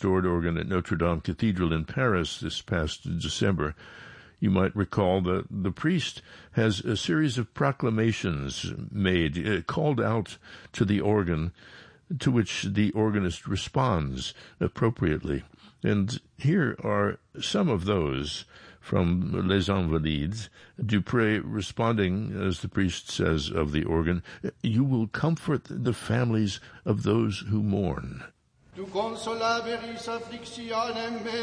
restored organ at Notre Dame Cathedral in Paris this past December, you might recall that the priest has a series of proclamations made, called out to the organ, to which the organist responds appropriately. And here are some of those from Les Invalides. Dupré responding, as the priest says of the organ, "You will comfort the families of those who mourn." Tu consolaveris afflictionem